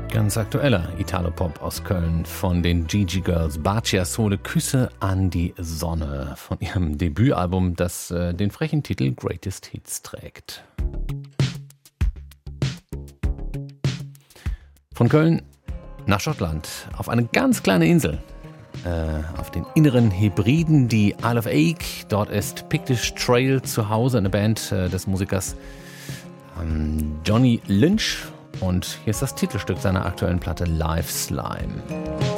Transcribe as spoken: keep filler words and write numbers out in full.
Ganz aktueller Italopop aus Köln von den Gigi Girls. Bacia Sole, Küsse an die Sonne von ihrem Debütalbum, das äh, den frechen Titel Greatest Hits trägt. Von Köln nach Schottland, auf eine ganz kleine Insel, äh, auf den inneren Hebriden, die Isle of Aik. Dort ist Pictish Trail zu Hause, eine Band äh, des Musikers ähm, Johnny Lynch. Und hier ist das Titelstück seiner aktuellen Platte Live Slime.